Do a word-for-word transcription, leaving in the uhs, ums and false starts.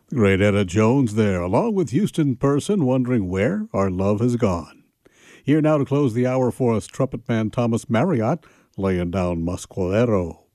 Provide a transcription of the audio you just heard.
Great Etta Jones there, along with Houston Person, wondering where our love has gone. Here now to close the hour for us, trumpet man Thomas Marriott, laying down Musquero.